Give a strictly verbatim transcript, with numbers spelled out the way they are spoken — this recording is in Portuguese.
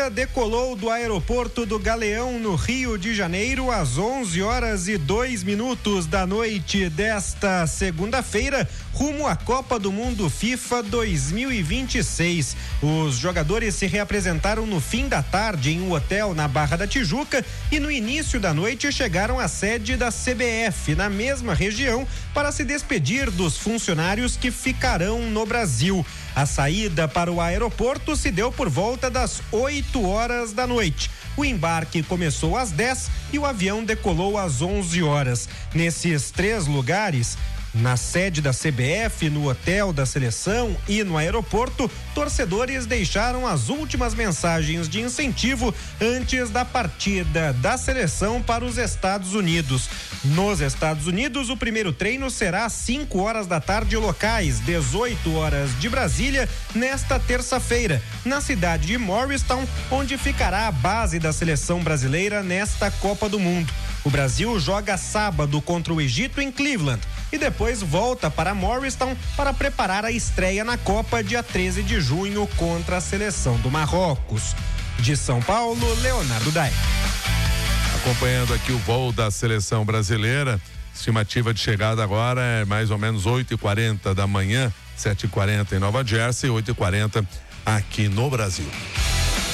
decolou do aeroporto do Galeão, no Rio de Janeiro, às onze horas e dois minutos da noite desta segunda-feira, rumo à Copa do Mundo FIFA dois mil e vinte e seis. Os jogadores se reapresentaram no fim da tarde em um hotel na Barra da Tijuca e no início da noite chegaram à sede da C B F, na mesma região, para se despedir dos funcionários que ficarão no Brasil. A saída para o aeroporto se deu por volta das oito horas da noite. O embarque começou às dez e o avião decolou às onze horas. Nesses três lugares, na sede da C B F, no hotel da seleção e no aeroporto, torcedores deixaram as últimas mensagens de incentivo antes da partida da seleção para os Estados Unidos. Nos Estados Unidos, o primeiro treino será às cinco horas da tarde locais, dezoito horas de Brasília, nesta terça-feira, na cidade de Morristown, onde ficará a base da seleção brasileira nesta Copa do Mundo. O Brasil joga sábado contra o Egito em Cleveland e depois volta para Morristown para preparar a estreia na Copa dia treze de junho contra a seleção do Marrocos. De São Paulo, Leonardo Dai. Acompanhando aqui o voo da seleção brasileira, estimativa de chegada agora é mais ou menos oito e quarenta da manhã, sete e quarenta em Nova Jersey, oito e quarenta aqui no Brasil.